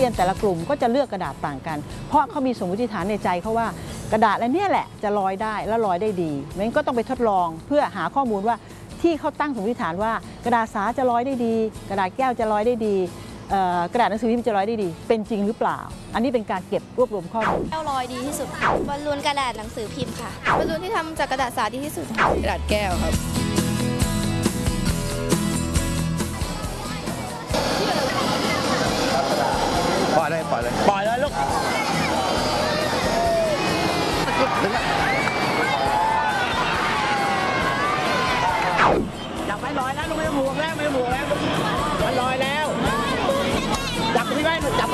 รียนแต่ละกลุ่มก็จะเลือกกระดาษต่างกันเพราะเขามีสมมติฐานในใจเขาว่ากระดาษอันนี้แหละจะลอยได้และลอยได้ดีมันก็ต้องไปทดลองเพื่อหาข้อมูลว่าที่เขาตั้งสมมติฐานว่ากระดาษสาจะลอยได้ดีกระดาษแก้วจะลอยได้ดีกระดาษหนังสือพิมพ์จะลอยได้ดีเป็นจริงหรือเปล่าอันนี้เป็นการเก็บรวบรวมข้อมูลแก้วลอยดีที่สุดบอลลูนกระดาษหนังสือพิมพ์ค่ะบอลลูนที่ทำจากกระดาษสาดีที่สุดกระดาษแก้วครับปล่อยเลยลูกจับไปลอยแล้วลูกไม่ต้องห่วงแล้วมันลอยแล้วจับพี่ไว้จับ